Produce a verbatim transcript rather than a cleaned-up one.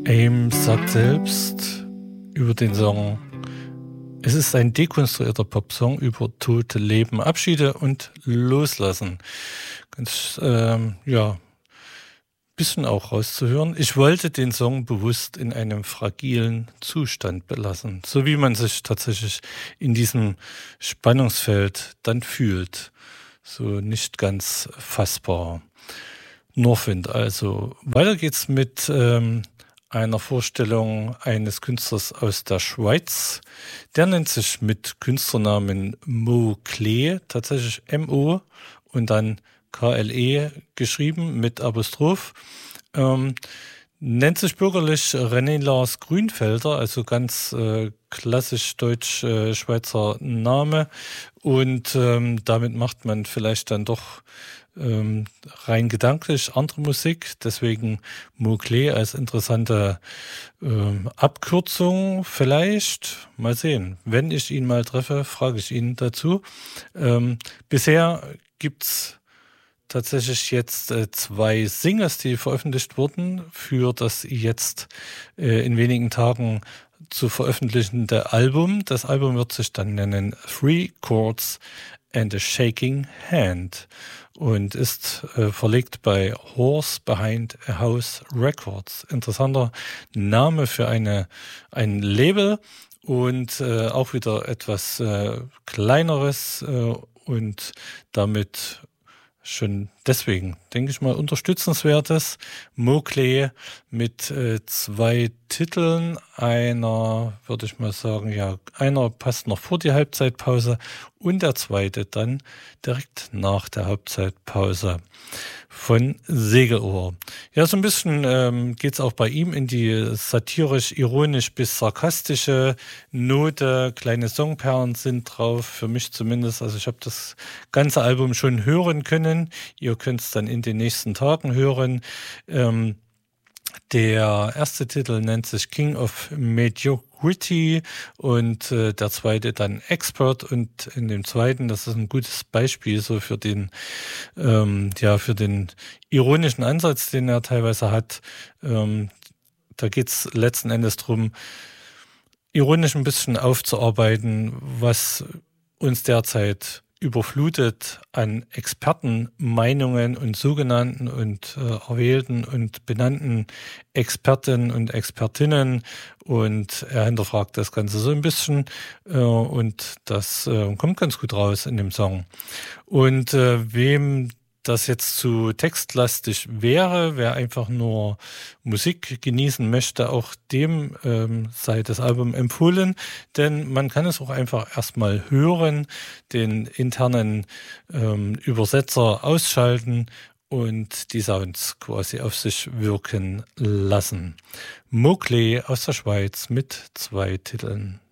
Aim sagt selbst über den Song, es ist ein dekonstruierter Popsong über tote Leben, Abschiede und Loslassen. Ganz, ähm, ja, bisschen auch rauszuhören. Ich wollte den Song bewusst in einem fragilen Zustand belassen, so wie man sich tatsächlich in diesem Spannungsfeld dann fühlt. So nicht ganz fassbar. Northwind also. Weiter geht's mit ähm, einer Vorstellung eines Künstlers aus der Schweiz. Der nennt sich mit Künstlernamen Mo Klee, tatsächlich M O und dann K L E geschrieben mit Apostroph. Ähm, nennt sich bürgerlich René Lars Grünfelder, also ganz äh, klassisch deutsch-schweizer äh, Name. Und ähm, damit macht man vielleicht dann doch ähm, rein gedanklich andere Musik. Deswegen Mo Klee als interessante ähm, Abkürzung vielleicht. Mal sehen. Wenn ich ihn mal treffe, frage ich ihn dazu. Ähm, bisher gibt's tatsächlich jetzt äh, zwei Singles, die veröffentlicht wurden für das jetzt äh, in wenigen Tagen zu veröffentlichende Album. Das Album wird sich dann nennen Three Chords and a Shaking Hand und ist äh, verlegt bei Horse Behind a House Records. Interessanter Name für eine ein Label und äh, auch wieder etwas äh, kleineres äh, und damit schon deswegen, denke ich mal, unterstützenswertes. Mo Klee mit äh, zwei Titeln. Einer, würde ich mal sagen, ja, einer passt noch vor die Halbzeitpause und der zweite dann direkt nach der Halbzeitpause von Segelohr. Ja, so ein bisschen ähm, geht's auch bei ihm in die satirisch-ironisch bis sarkastische Note. Kleine Songperlen sind drauf, für mich zumindest. Also ich habe das ganze Album schon hören können. Ihr könnt es dann in den nächsten Tagen hören. Ähm, der erste Titel nennt sich King of Mediocrity und äh, der zweite dann Expert, und in dem zweiten, das ist ein gutes Beispiel so für den ähm, ja für den ironischen Ansatz, den er teilweise hat. Ähm, da geht's letzten Endes drum, ironisch ein bisschen aufzuarbeiten, was uns derzeit überflutet an Expertenmeinungen und sogenannten und äh, erwählten und benannten Experten und Expertinnen, und er hinterfragt das Ganze so ein bisschen äh, und das äh, kommt ganz gut raus in dem Song. Und äh, wem das jetzt zu textlastig wäre, wer einfach nur Musik genießen möchte, auch dem ähm, sei das Album empfohlen, denn man kann es auch einfach erstmal hören, den internen ähm, Übersetzer ausschalten und die Sounds quasi auf sich wirken lassen. Mo Klee aus der Schweiz mit zwei Titeln.